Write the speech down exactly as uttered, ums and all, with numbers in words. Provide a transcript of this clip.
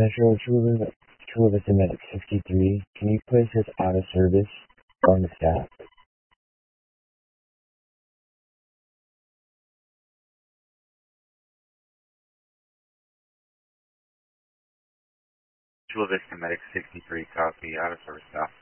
Metro Chula, Chula Vista Medic sixty-three. Can you place this out of service on the staff? Chula Vista Medic sixty-three, copy, out of service staff.